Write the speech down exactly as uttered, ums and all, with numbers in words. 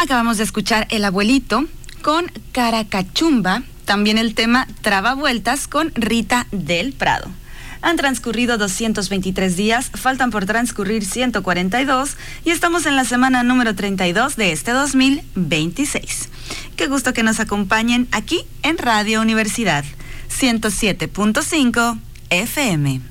Acabamos de escuchar El Abuelito con Caracachumba, también el tema Trabavueltas con Rita del Prado. Han transcurrido doscientos veintitrés días, faltan por transcurrir ciento cuarenta y dos y estamos en la semana número treinta y dos de este dos mil veintiséis. Qué gusto que nos acompañen aquí en Radio Universidad ciento siete punto cinco F M.